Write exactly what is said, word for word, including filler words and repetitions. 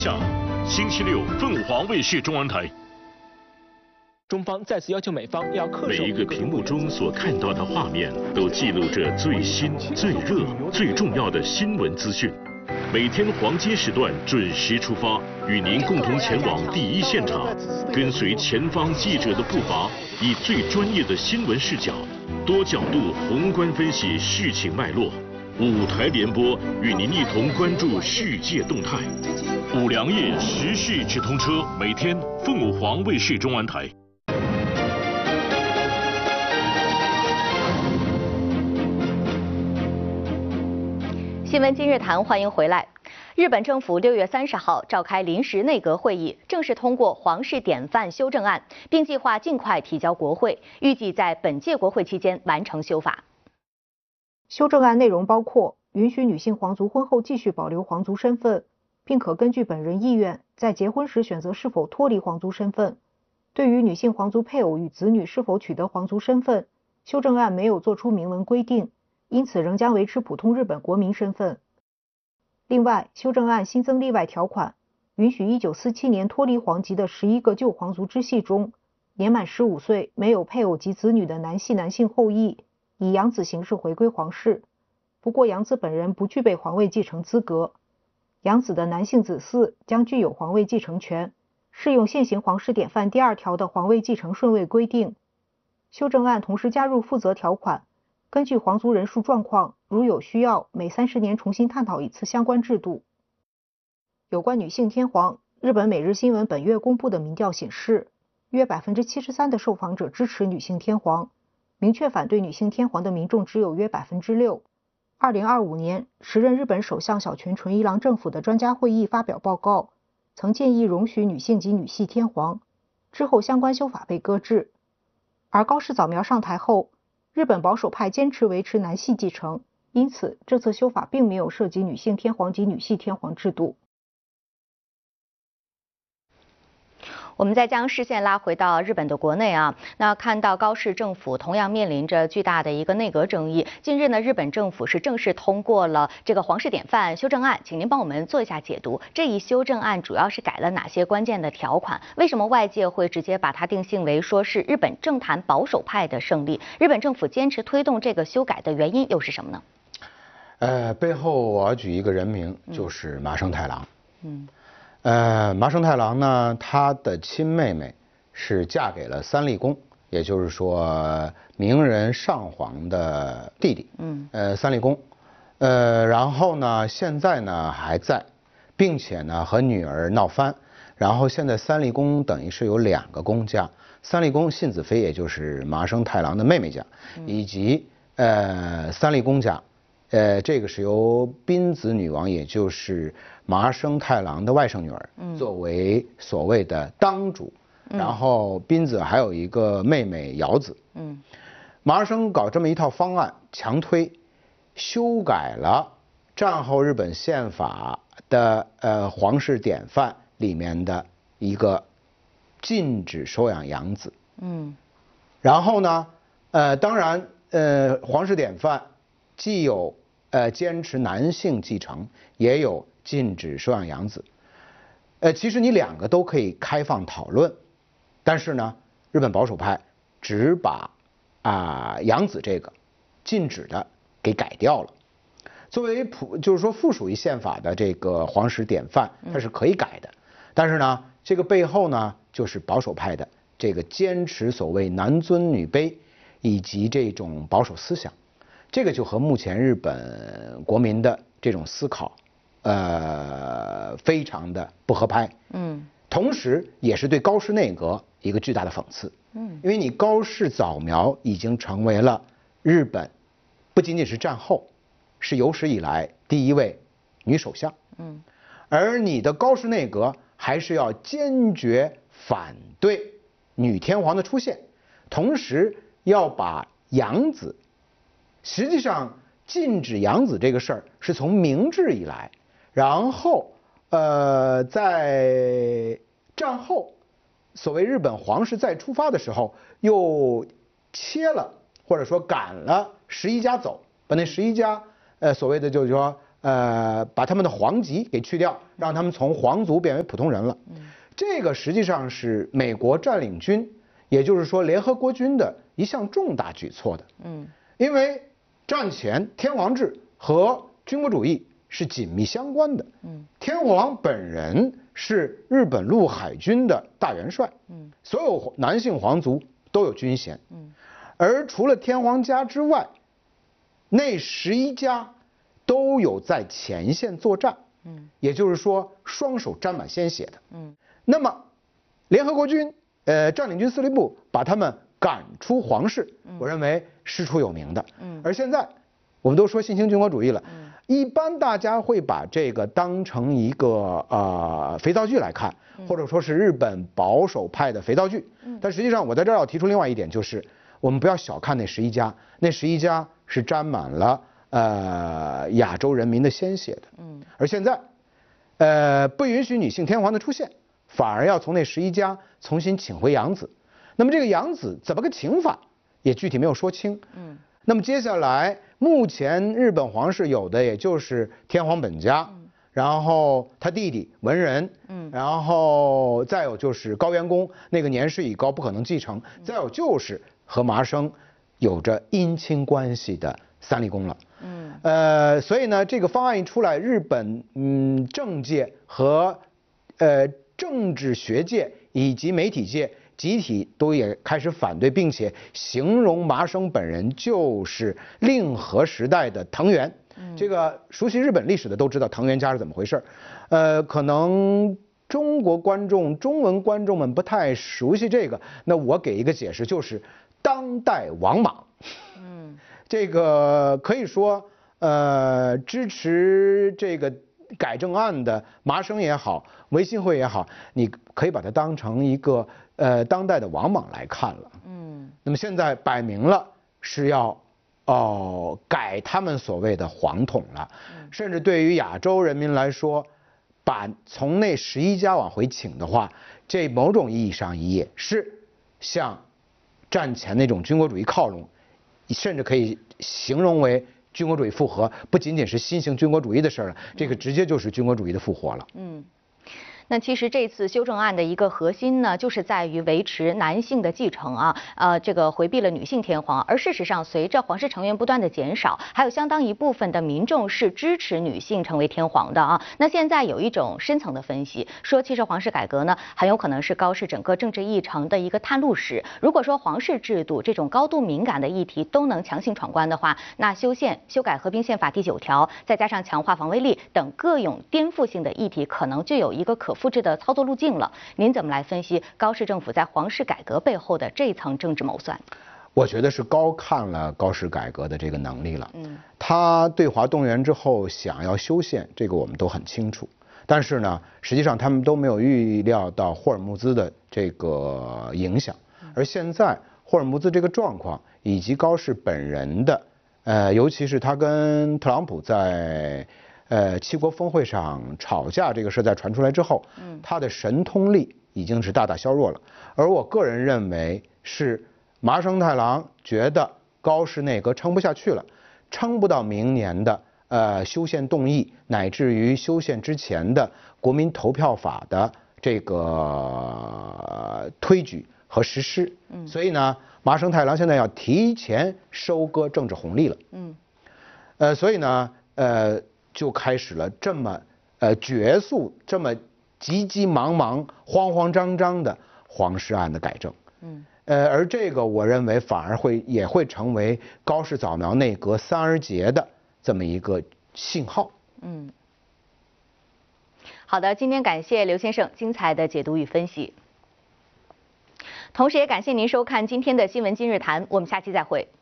下，星期六凤凰卫视中文台。 中方再次要求美方要恪守。 每一个屏幕中所看到的画面，都记录着最新、最热、最重要的新闻资讯。每天黄金时段准时出发，与您共同前往第一现场，跟随前方记者的步伐，以最专业的新闻视角，多角度宏观分析事情脉络。五台联播与您一同关注世界动态。五粮液时事直通车，每天凤凰卫视中文台。 新闻今日谈，欢迎回来。日本政府六月三十号召开临时内阁会议，正式通过皇室典范修正案，并计划尽快提交国会，预计在本届国会期间完成修法。 修正案内容包括允许女性皇族婚后继续保留皇族身份，并可根据本人意愿在结婚时选择是否脱离皇族身份。对于女性皇族配偶与子女是否取得皇族身份，修正案没有作出明文规定，因此仍将维持普通日本国民身份。另外，修正案新增例外条款，允许一九四七年脱离皇籍的十一个旧皇族支系中，年满十五岁没有配偶及子女的男系男性后裔以养子形式回归皇室，不过养子本人不具备皇位继承资格。养子的男性子嗣将具有皇位继承权，适用现行皇室典范第二条的皇位继承顺位规定。修正案同时加入负责条款，根据皇族人数状况，如有需要，每三十年重新探讨一次相关制度。有关女性天皇，日本每日新闻本月公布的民调显示，约 百分之七十三 的受访者支持女性天皇，明确反对女性天皇的民众只有约 百分之六。二零二五年，时任日本首相小泉纯一郎政府的专家会议发表报告，曾建议容许女性及女系天皇，之后相关修法被搁置。而高市早苗上台后，日本保守派坚持维持男系继承，因此这次修法并没有涉及女性天皇及女系天皇制度。 我们再将视线拉回到日本的国内啊，那看到高市政府同样面临着巨大的一个内阁争议。近日呢，日本政府是正式通过了这个皇室典范修正案，请您帮我们做一下解读。这一修正案主要是改了哪些关键的条款？为什么外界会直接把它定性为说是日本政坛保守派的胜利？日本政府坚持推动这个修改的原因又是什么呢？ 呃，背后我要举一个人名，就是麻生太郎。 嗯。 呃，麻生太郎呢，他的亲妹妹是嫁给了三立公，也就是说明仁上皇的弟弟。 嗯。 呃，三立公，呃，然后呢，现在呢还在，并且呢和女儿闹翻，然后现在三立公等于是有两个公家，三立公信子妃，也就是麻生太郎的妹妹家，以及呃三立公家。呃，这个是由滨子女王，也就是麻生太郎的外甥女儿，作为所谓的当主，嗯、然后滨子还有一个妹妹瑶子。 嗯， 麻生搞这么一套方案，强推修改了战后日本宪法的呃皇室典范里面的一个禁止收养养子。 嗯， 然后呢，呃，当然，呃，皇室典范既有呃，坚持男性继承，也有禁止收养养子。呃，其实你两个都可以开放讨论，但是呢，日本保守派只把啊、呃、养子这个禁止的给改掉了。作为普，就是说附属于宪法的这个皇室典范，它是可以改的。但是呢，这个背后呢，就是保守派的这个坚持所谓男尊女卑以及这种保守思想。这个就和目前日本国民的这种思考，呃，非常的不合拍。 嗯， 同时也是对高市内阁一个巨大的讽刺。 嗯， 因为你高市早苗已经成为了日本不仅仅是战后，是有史以来第一位女首相。 嗯， 而你的高市内阁还是要坚决反对女天皇的出现，同时要把养子。实际上，禁止养子这个事儿是从明治以来，然后呃，在战后，所谓日本皇室再出发的时候，又切了或者说赶了十一家走，把那十一家呃所谓的就是说呃，把他们的皇籍给去掉，让他们从皇族变为普通人了。这个实际上是美国占领军，也就是说联合国军的一项重大举措的。嗯，因为战前天皇制和军国主义是紧密相关的。嗯，天皇本人是日本陆海军的大元帅。嗯，所有男性皇族都有军衔。嗯，而除了天皇家之外，那十一家都有在前线作战。嗯，也就是说双手沾满鲜血的。嗯，那么联合国军呃占领军司令部把他们赶出皇室，我认为师出有名的。嗯，而现在我们都说新型军国主义了，嗯，一般大家会把这个当成一个呃肥皂剧来看，或者说是日本保守派的肥皂剧。嗯，但实际上我在这儿要提出另外一点，就是我们不要小看那十一家，那十一家是沾满了呃亚洲人民的鲜血的。嗯，而现在呃不允许女性天皇的出现，反而要从那十一家重新请回养子。那么这个养子怎么个请法，也具体没有说清。嗯，那么接下来目前日本皇室有的也就是天皇本家，嗯，然后他弟弟文人，嗯，然后再有就是高元宫，那个年事已高不可能继承，再有就是和麻生有着姻亲关系的三立宫了。嗯，呃，所以呢，这个方案一出来，日本嗯政界和呃政治学界以及媒体界集体都也开始反对，并且形容麻生本人就是令和时代的藤原。嗯，这个熟悉日本历史的都知道藤原家是怎么回事。呃，可能中国观众、中文观众们不太熟悉这个，那我给一个解释，就是当代王莽。嗯，这个可以说，呃，支持这个改正案的麻生也好，维新会也好，你可以把它当成一个呃当代的王莽来看了。嗯，那么现在摆明了是要哦改他们所谓的皇统了，嗯，甚至对于亚洲人民来说，把从那十一家往回请的话，这某种意义上也是向战前那种军国主义靠拢，甚至可以形容为军国主义复活，不仅仅是新型军国主义的事儿了，这个直接就是军国主义的复活了。嗯。 那其实这次修正案的一个核心呢，就是在于维持男性的继承啊，呃，这个回避了女性天皇。而事实上，随着皇室成员不断的减少，还有相当一部分的民众是支持女性成为天皇的啊。那现在有一种深层的分析，说其实皇室改革呢，很有可能是高氏整个政治议程的一个探路史。如果说皇室制度这种高度敏感的议题都能强行闯关的话，那修宪、修改合并宪法第九条，再加上强化防卫力等各种颠覆性的议题，可能就有一个可复制的操作路径了。您怎么来分析高氏政府在皇室改革背后的这层政治谋算？ 我觉得是高看了高氏改革的这个能力了。嗯，他对华动员之后想要修宪，这个我们都很清楚。但是呢，实际上他们都没有预料到霍尔木兹的这个影响。而现在霍尔木兹这个状况，以及高氏本人的，呃，尤其是他跟特朗普在呃，七国峰会上吵架这个事在传出来之后，嗯，他的神通力已经是大大削弱了。而我个人认为是麻生太郎觉得高氏内阁撑不下去了，撑不到明年的呃修宪动议，乃至于修宪之前的国民投票法的这个、呃、推举和实施。嗯，所以呢，麻生太郎现在要提前收割政治红利了。嗯，呃，所以呢，呃。就开始了这么呃绝速、这么急急忙忙、慌慌张张的皇室案的改正。嗯，呃，而这个我认为反而会也会成为高市早苗内阁三而竭的这么一个信号。嗯， 好的，今天感谢刘先生精彩的解读与分析，同时也感谢您收看今天的新闻今日谈，我们下期再会。